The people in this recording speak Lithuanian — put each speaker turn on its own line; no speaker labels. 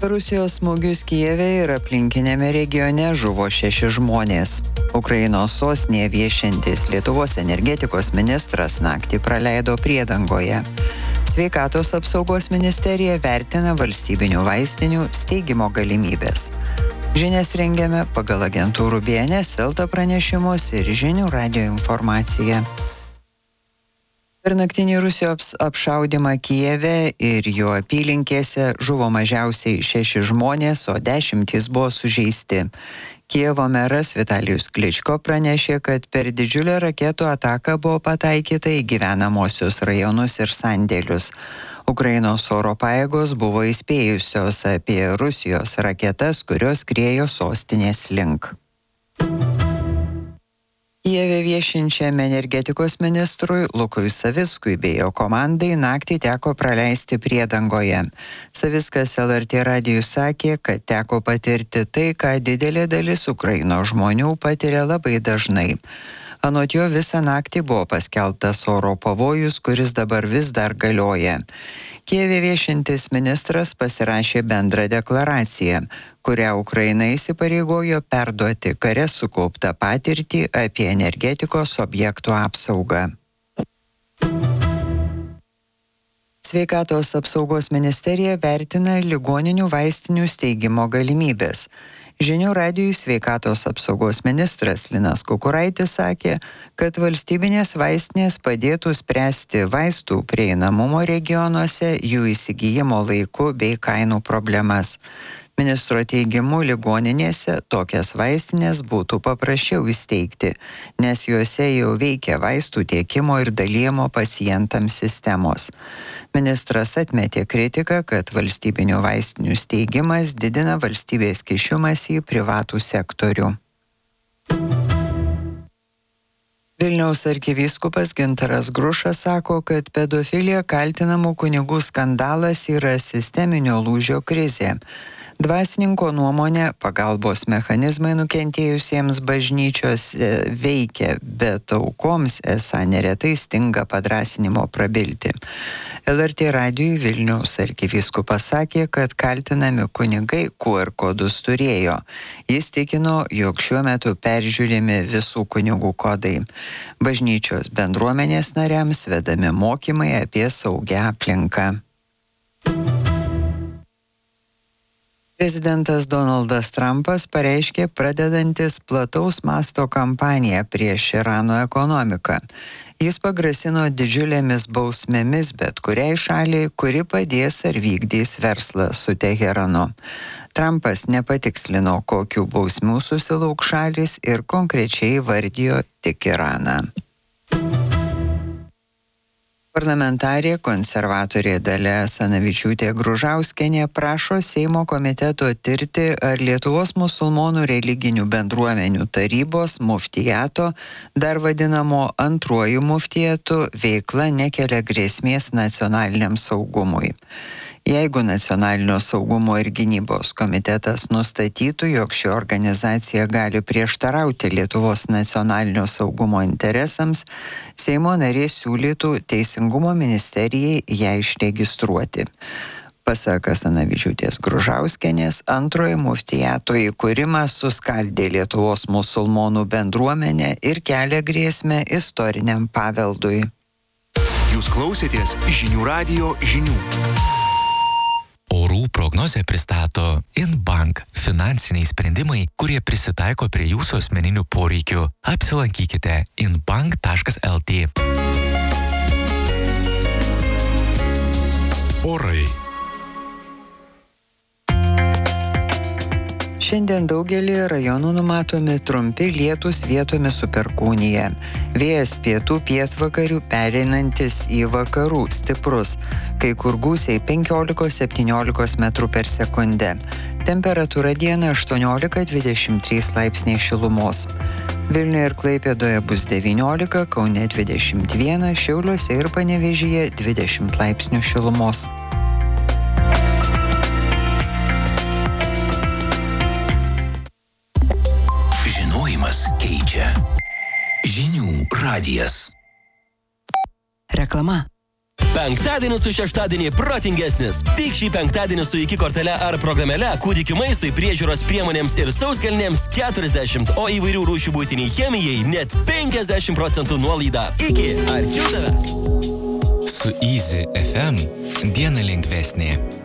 Rusijos smūgius Kijeve ir aplinkinėme regione žuvo 6 žmonės. Ukrainos sostinėje viešintis Lietuvos energetikos ministras naktį praleido priedangoje. Sveikatos apsaugos ministerija vertina valstybinių vaistinių steigimo galimybės. Žinias rengiame pagal agentūrų BNS, Elta pranešimus ir Žinių radijo informaciją. Per naktinį Rusijos apšaudymą Kijeve ir jo apylinkėse žuvo mažiausiai 6 žmonės, o 10 buvo sužeisti. Kijevo meras Vitalijus Kličko pranešė, kad per didžiulę raketų ataką buvo pataikyta į gyvenamosius rajonus ir sandėlius. Ukrainos oro pajėgos buvo įspėjusios apie Rusijos raketas, kurios skriejo sostinės link. Kijeve viešinčiam energetikos ministrui Lukui Savickui bei jo komandai naktį teko praleisti priedangoje. Savickas LRT radijui sakė, kad teko patirti tai, ką didelė dalis Ukrainos žmonių patiria labai dažnai. Anot jo visą naktį buvo paskelbtas oro pavojus, kuris dabar vis dar galioja. Kijeve viešintis ministras pasirašė bendrą deklaraciją, kurią Ukraina įsipareigojo perduoti kare sukauptą patirtį apie energetikos objektų apsaugą. Sveikatos apsaugos ministerija vertina ligoninių vaistinių steigimo galimybės. Žinių radijui sveikatos apsaugos ministras Linas Kukuraitis sakė, kad valstybinės vaistinės padėtų spręsti vaistų prieinamumo regionuose, jų įsigijimo laiku bei kainų problemas. Ministro teigimu, ligoninėse tokias vaistinės būtų paprasčiau įsteigti, nes juose jau veikia vaistų tiekimo ir dalijimo pacientams sistemos. Ministras atmetė kritiką, kad valstybinių vaistinių steigimas didina valstybės kišimas į privatų sektorių. Vilniaus arkivyskupas Gintaras Grušas sako, kad pedofilija kaltinamų kunigų skandalas yra sisteminio lūžio krizė. Dvasininko nuomonė, pagalbos mechanizmai nukentėjusiems bažnyčios veikia, bet aukoms esą neretai stinga padrąsinimo prabilti. LRT radijui Vilniaus arkivyskupas sakė, kad kaltinami kunigai QR kodus turėjo. Jis tikino, jog šiuo metu peržiūrimi visų kunigų kodai. Bažnyčios bendruomenės nariams vedami mokymai apie saugią aplinką. Prezidentas Donaldas Trumpas pareiškė pradedantis plataus masto kampaniją prieš Irano ekonomiką. Jis pagrasino didžiulėmis bausmėmis bet kuriai šaliai, kuri padės ar vykdys verslą su Teheranu. Trumpas nepatikslino, kokių bausmių susilauks šalis ir konkrečiai vardijo tik Iraną. Parlamentarė konservatorė Dalia Asanavičiūtė Gružauskienė prašo Seimo komiteto tirti, ar Lietuvos musulmonų religinių bendruomenių tarybos muftijato, dar vadinamo antruoju muftijatu, veikla nekelia grėsmės nacionaliniam saugumui. Jeigu Nacionalinio saugumo ir gynybos komitetas nustatytų, jog ši organizacija gali prieštarauti Lietuvos nacionalinio saugumo interesams, Seimo narė siūlytų Teisingumo ministerijai ją išregistruoti. Pasak Asanavičiūtės Gružauskienės, antrojo muftijato įkūrimas suskaldė Lietuvos musulmonų bendruomenę ir kelia grėsmę istoriniam paveldui.
Jūs klausėtės Žinių radijo žinių.
Orų prognozę pristato InBank – finansiniai sprendimai, kurie prisitaiko prie jūsų asmeninių poreikių. Apsilankykite inbank.lt.
Orai.
Šiandien daugelį rajonų numatomi trumpi lietūs, vietomis su perkūnija. Vėjas pietų pietvakarių pereinantis į vakarų stiprus, kai kur gūsiai 15-17 metrų per sekundę. Temperatūra dieną 18-23 laipsniai šilumos. Vilniuje ir Klaipėdoje bus 19, Kaune 21, Šiauliuose ir Panevėžyje 20 laipsnių šilumos.
Keičia. Žinių radijas.
Reklama. Penktadienis su šeštadienį protingesnis. Tik šį penktadienį su iki kortele ar programėle kūdikių maistui, priežiūros priemonėms ir sauskelnėms 40, o įvairių rūšių buitiniai chemijai net 50% nuolaida. Iki arčiau tavęs.
Su Easy FM diena lengvesnė.